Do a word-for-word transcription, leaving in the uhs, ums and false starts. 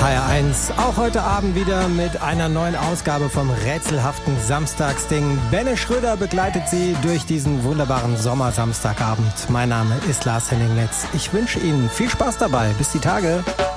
H R eins, auch heute Abend wieder mit einer neuen Ausgabe vom rätselhaften Samstagsding. Benne Schröder begleitet Sie durch diesen wunderbaren Sommersamstagabend. Mein Name ist Lars Henning Metz. Ich wünsche Ihnen viel Spaß dabei. Bis die Tage.